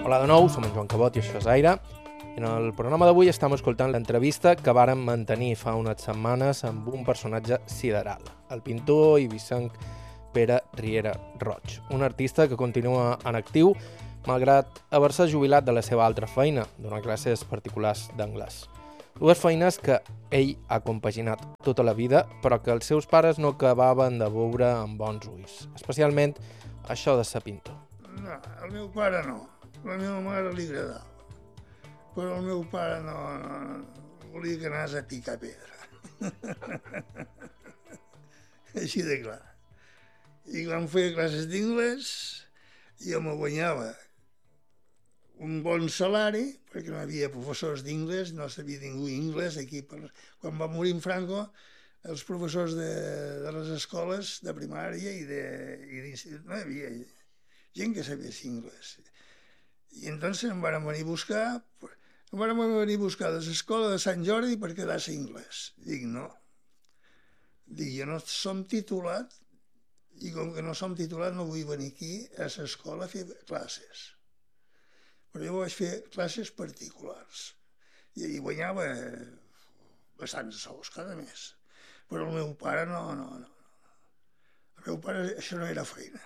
Hola de nou, som en Joan Cabot i això és Aire. En el programa d'avui estem escoltant l'entrevista que vàrem mantenir fa unes setmanes amb un personatge sideral, el pintor ibicenc Pere Riera Roig, un artista que continua en actiu malgrat haver-se jubilat de la seva altra feina, donar classes particulars d'anglès. Dues feines que ell ha compaginat tota la vida, però que els seus pares no acabaven de veure amb bons ulls, especialment això de ser pintor. No, al meu pare no. La meva mare li agradava. Però el meu pare no volia que anés a picar pedra. Així de clar. I quan feia classes d'inglès, jo me guanyava un bon salari, perquè no hi havia professors d'inglès, no sabia ningú anglès aquí. Quan va morir en Franco, els professors de les escoles de primària i d'institut, no hi havia gent que sabia anglès. I entonces em van venir a buscar, de l'escola de Sant Jordi per quedar-se anglès. Dic, no. Dic, jo no som titulat, i com que no som titulat no vull venir aquí a l'escola a fer classes. Però jo vaig fer classes particulars i guanyava bastants sous cada mes. Però el meu pare no. El meu pare això no era feina.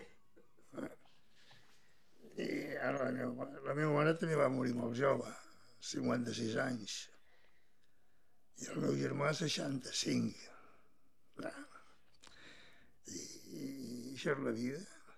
I ara la meva mare també va morir molt jove, 56 anys. I el meu germà 65. I això és la vida.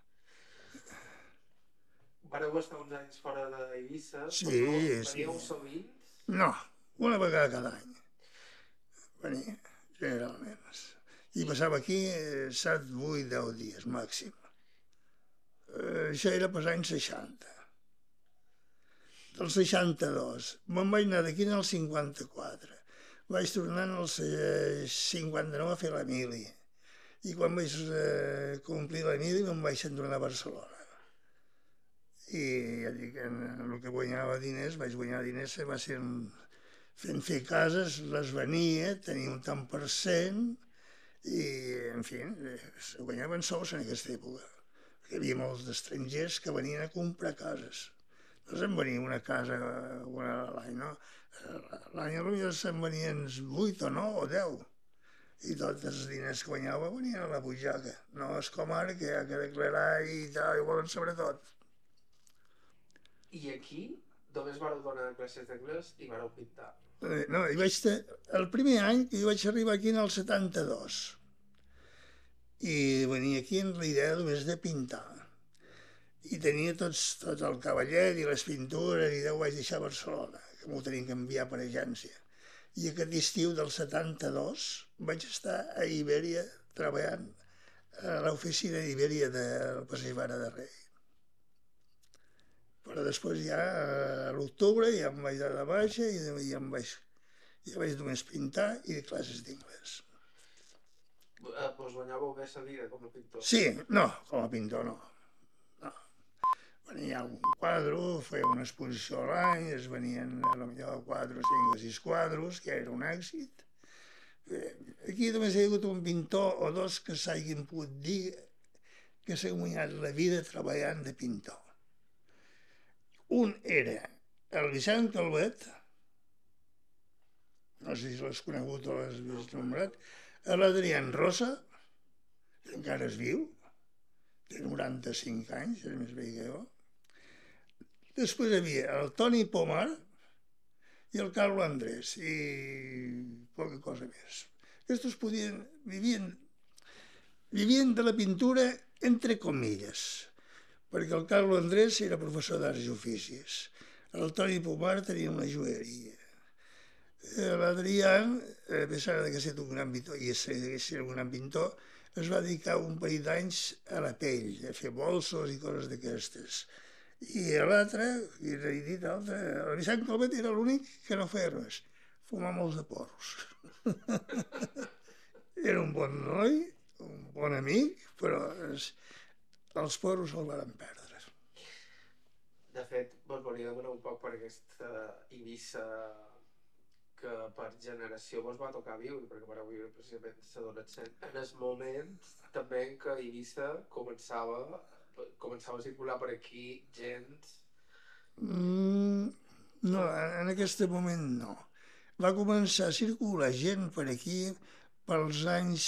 Vareu estar uns anys fora d'Eivissa? Sí. Veníeu sovint? No, una vegada cada any. Venia, generalment. I passava aquí 7, 8, 10 dies màxim. Això era pels anys 60. Del 62. Me'n vaig anar d'aquí en el 54. Vaig tornar en el 59 a fer la mili. I quan vaig complir la mili me'n vaig tornar a Barcelona. I ja dic, en el que guanyava diners, vaig guanyar diners, va ser fent fer cases, les venia, tenia un tant per cent, i, en fi, guanyaven sous en aquesta època. Hi havia molts estrangers que venien a comprar cases. No se'n venia una casa a l'any, no? L'any potser se'n venien 8 o 9 o 10. I tots els diners que guanyava venien a la butxaca. No és com ara, que hi ha que declarar i tal, i volen saber tot. I aquí només vareu donar classes d'anglès i vareu pintar? No, el primer any que jo vaig arribar aquí en el 72 i venia aquí amb la idea només de pintar. I tenia tot el cavallet i les pintures i ho vaig deixar a Barcelona, que m'ho tenien que enviar per agència. I aquest estiu del 72 vaig estar a Ibèria treballant a l'oficina d'Ibèria del Passeig Vara de Rei. Però després ja a l'octubre ja em vaig dar de baixa i ja vaig només pintar i classes d'inglès. Vos guanyàveu bé la vida com a pintor? Sí, no, com a pintor no. Venia un quadre, feia una exposició a l'any, es venien potser 4, 5 o 6 quadros, que era un èxit. Aquí només hi ha hagut un pintor o dos que s'hagin pogut dir que s'han guanyat la vida treballant de pintor. Un era el Vicent Calvet, no sé si l'has conegut o l'has vist nombrat, l'Adrián Rosa, que encara és viu, té 95 anys, és més vell que jo. Després hi havia el Toni Pomar i el Carlo Andrés, i poca cosa més. Aquests vivien de la pintura entre comilles, perquè el Carlo Andrés era professor d'arts i oficis, el Toni Pomar tenia una joieria. L'Adrián, a pesar de que ha estat un gran pintor, i segueix sent un gran pintor, es va dedicar un parell d'anys a la pell, a fer bolsos i coses d'aquestes. I l'altre, el Vicent Calvet era l'únic que no feia res, fumar molts de porros. Era un bon noi, un bon amic, però els porros el van perdre. De fet, vos volia demanar un poc per aquesta Eivissa que per generació vos va tocar viure, perquè vareu viure precisament l'adolescent. En el moment també en què Eivissa començava a circular per aquí gent No, en aquest moment no. Va començar a circular gent per aquí pels anys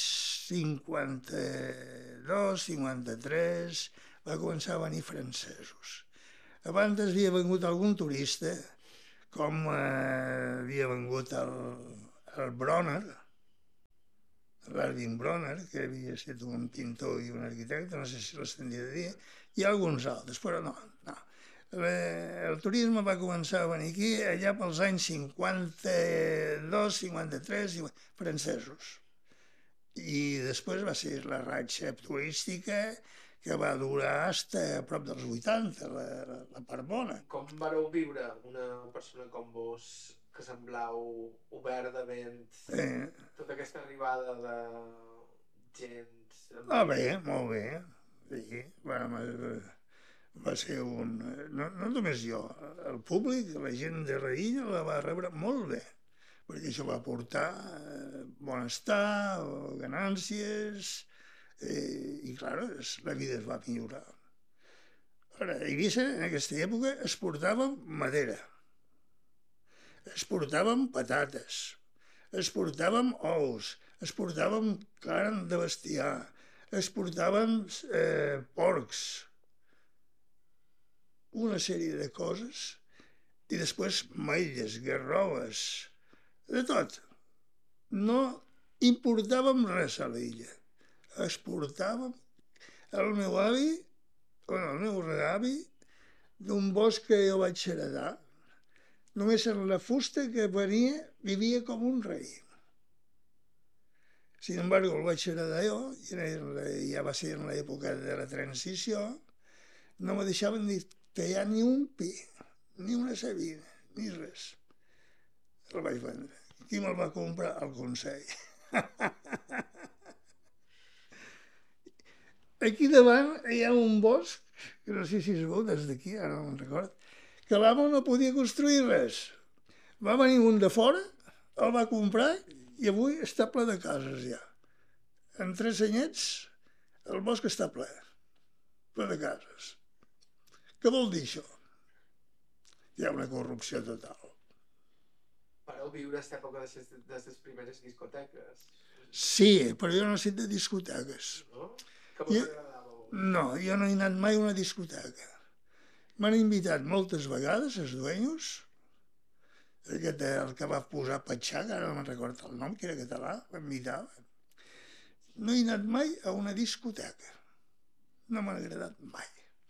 52, 53, va començar a venir francesos. Abans havia vengut algun turista, com havia vengut el Bronner, l'Erwin Bronner, que havia estat un pintor i un arquitecte, no sé si l'estendria de dir, i alguns altres, però no. El turisme va començar a venir aquí allà pels anys 52, 53, francesos. I després va ser la ratxa turística que va durar fins a prop dels 80, la part bona. Com vareu viure una persona com vos, que semblau obert de ment, tota aquesta arribada de gent... Bé, molt bé. Sí, va ser un... No només jo, el públic, la gent de Reïlla la va rebre molt bé, perquè això va portar benestar, ganàncies, i clar, la vida es va millorar. Ara, a Eivissa, en aquesta època, exportàvem madera, exportàvem patates, exportàvem ous, exportàvem carn de bestiar, exportàvem porcs, una sèrie de coses, i després mailles, garroves, de tot. No importàvem res a l'illa. Exportàvem el meu avi, el meu reavi, d'un bosc que jo vaig heredar. Només en la fusta que venia, vivia com un rei. Sin embargo, el vaig heredar jo, i ja va ser en l'època de la transició, no me deixaven ni tallar ni un pi, ni una sabina, ni res. El vaig vendre. Qui me'l va comprar? El Consell. Aquí davant hi ha un bosc, que no sé si es veu des d'aquí, ara no me'n record, que l'amo no podia construir res. Va venir un de fora, el va comprar i avui està ple de cases ja. En 3 anyets el bosc està ple de cases. Què vol dir això? Hi ha una corrupció total. Vareu viure aquesta època de les primeres discoteques? Sí, però jo no he estat de discoteques. No? Que vos agradava? No, jo no he anat mai a una discoteca. M'han invitat moltes vegades, els dueños, el que va posar Patxac, ara no me'n recordo el nom, que era català, m'invitava. No he anat mai a una discoteca. No m'ha agradat mai.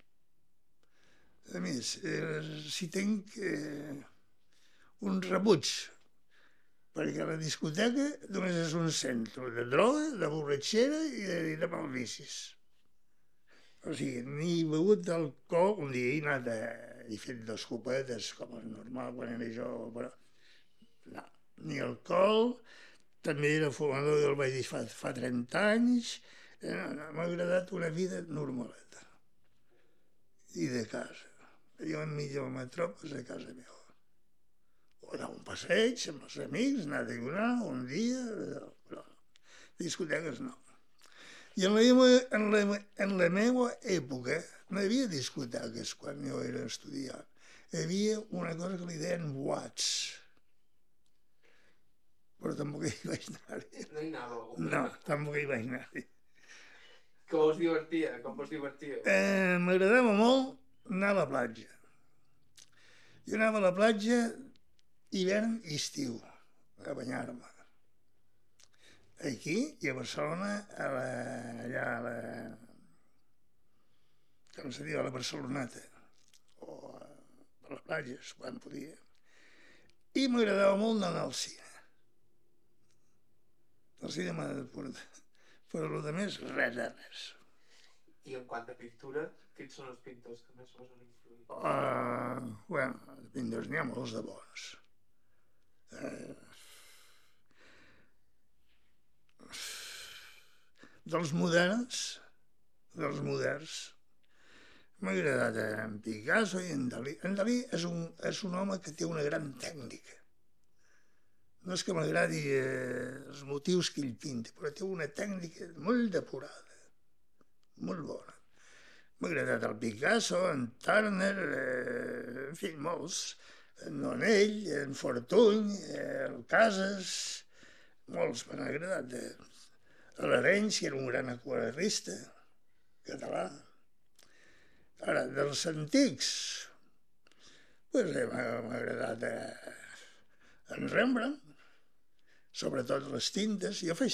A més, si tinc un rebuig, perquè la discoteca només és un centre de droga, de borratxera i de malvicis. O sigui, ni begut d'alcohol, un dia he anat he fet 2 copetes, com és normal quan era jo, però no, ni alcohol, també era fumador, jo el vaig dir fa 30 anys, m'ha agradat una vida normaleta. I de casa. Jo enmig del metròpolis a casa meva. O anar a un passeig amb els amics, anar a dinar un dia, però discoteques no. I en la meva època no hi havia discoteques quan jo era estudiant. Hi havia una cosa que li deien boats. Però tampoc hi vaig anar-hi. No hi anàveu? No, tampoc hi vaig anar-hi. Com us divertia? Com vos divertíeu? M'agradava molt anar a la platja. Jo anava a la platja hivern i estiu, a banyar-me. Aquí i a Barcelona, com se diu, a la Barceloneta, o a les platges, quan podia. I m'agradava molt anar al cine. El cine m'ha de portar, però el més, res. I en quant a pintura, quins són els pintors que més vos han influït? Bueno, pintors n'hi ha molts de bons. Dels moderns, m'ha agradat en Picasso i en Dalí. En Dalí és un home que té una gran tècnica. No és que m'agradi els motius que ell pinta, però té una tècnica molt depurada, molt bona. M'ha agradat el Picasso, en Turner, en fi, molts. En Nonell, en Fortuny, el Casas, molts m'han agradat. L'Arenys, que era un gran aquarel·lista català. Ara, dels antics, pues, m'ha agradat en Rembrandt, sobretot les tintes. Jo faig